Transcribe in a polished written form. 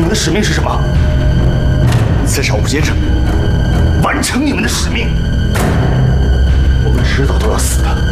们的使命是什么？ 刺杀武先生， 完成你们的使命。我们迟早都要死的。